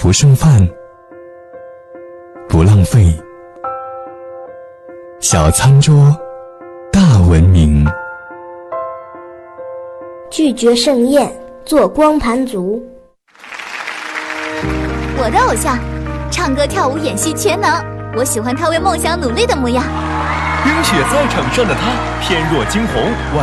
不剩饭，不浪费，小餐桌大文明。 拒绝盛宴，做光盘族。 我的偶像，唱歌跳舞演戏全能，我喜欢他为梦想努力的模样。 冰雪赛场上的他，翩若惊鸿。